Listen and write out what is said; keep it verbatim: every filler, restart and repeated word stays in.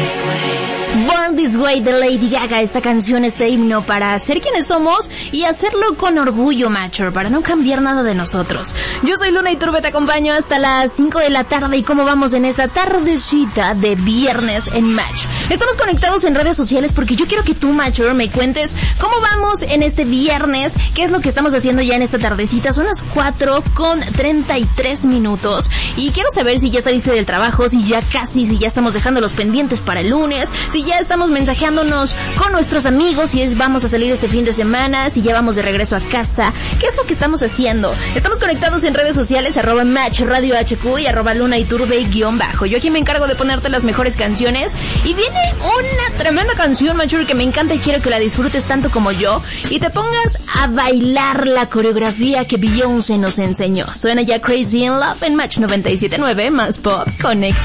Born This Way de Lady Gaga. Esta canción, este himno para ser quienes somos y hacerlo con orgullo, macho, para no cambiar nada de nosotros. Yo soy Luna Iturbe, te acompaño hasta las cinco de la tarde. ¿Y cómo vamos en esta tardecita de viernes en Match? Estamos conectados en redes sociales porque yo quiero que tú, macho, me cuentes cómo vamos en este viernes, qué es lo que estamos haciendo ya en esta tardecita. Son las cuatro con treinta y tres minutos y quiero saber si ya saliste del trabajo, si ya casi, si ya estamos dejando los pendientes para el lunes, si ya estamos mensajeándonos con nuestros amigos, si es vamos a salir este fin de semana, si ya vamos de regreso a casa. ¿Qué es lo que estamos haciendo? Estamos conectados en redes sociales, arroba Match Radio H Q y arroba Luna Iturbe guión bajo. Yo aquí me encargo de ponerte las mejores canciones y viene una tremenda canción, macho, que me encanta y quiero que la disfrutes tanto como yo y te pongas a bailar la coreografía que Beyoncé nos enseñó. Suena ya Crazy in Love en Match noventa y siete punto nueve, más pop, conecta.